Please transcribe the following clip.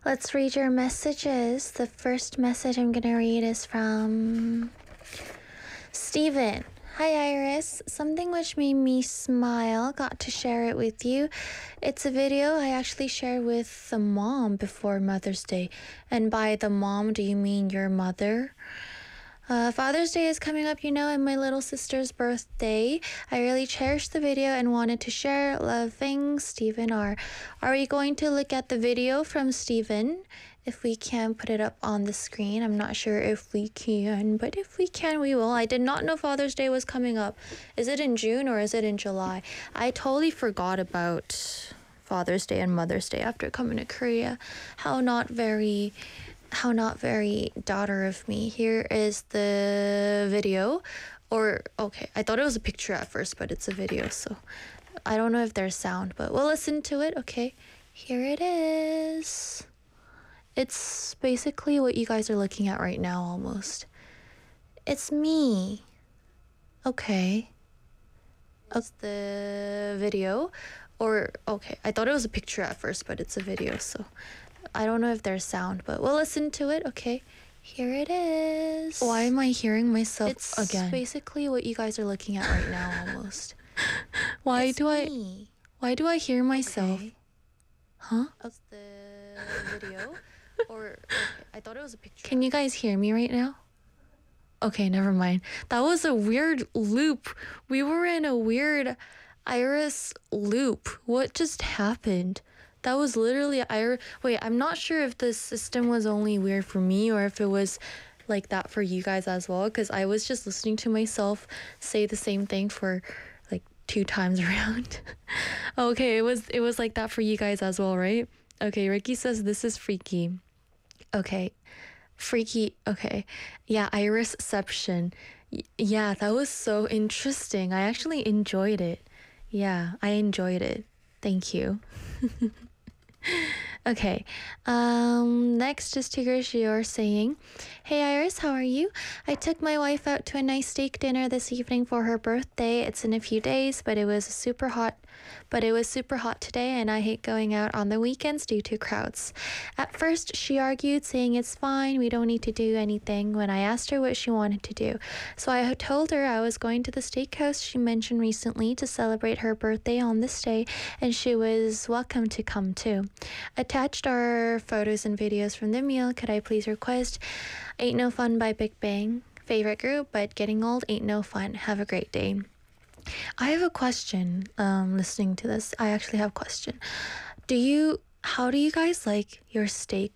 Let's read your messages. The first message I'm gonna read is from Steven. Hi Iris, something which made me smile, got to share it with you. It's a video I actually shared with the mom before Mother's Day. And by the mom, do you mean your mother? Father's Day is coming up, and my little sister's birthday. I really cherished the video and wanted to share. Loving, Steven R. Are we going to look at the video from Steven? If we can put it up on the screen. I'm not sure if we can, but if we can, we will. I did not know Father's Day was coming up. Is it in June or is it in July? I totally forgot about Father's Day and Mother's Day after coming to Korea. How not very daughter of me. Here is the video. Okay, I thought it was a picture at first, but it's a video, so I don't know if there's sound, but we'll listen to it. Okay, here it is. It's basically what you guys are looking at right now, almost. It's me. Okay. It's the video. Okay, I thought it was a picture at first, but it's a video, so I don't know if there's sound, but we'll listen to it. Okay, here it is. Why am I hearing myself again? It's basically what you guys are looking at right now, almost. Why do I hear myself? Okay. Huh? That's the video. Okay, I thought it was a picture. Can you guys hear me right now? Okay, never mind. That was a weird loop. We were in a weird Iris loop. What just happened? That was literally Iris. Wait, I'm not sure if the system was only weird for me or if it was like that for you guys as well, because I was just listening to myself say the same thing for like 2 times around. Okay, it was like that for you guys as well, right? Okay, Ricky says this is freaky. Okay, freaky. Okay, yeah, Irisception. Yeah, that was so interesting. I actually enjoyed it. Yeah, I enjoyed it. Thank you. Okay, next is Tigger Shior saying, Hey Iris, how are you? I took my wife out to a nice steak dinner this evening for her birthday. It's in a few days, but it was super hot today, and I hate going out on the weekends due to crowds. At first, she argued, saying it's fine, we don't need to do anything, when I asked her what she wanted to do. So I told her I was going to the steakhouse she mentioned recently to celebrate her birthday on this day, and she was welcome to come too. Attached are photos and videos from the meal. Could I please request Ain't No Fun by Big Bang? Favorite group, but getting old ain't no fun. Have a great day. I have a question, listening to this. I actually have a question. How do you guys like your steak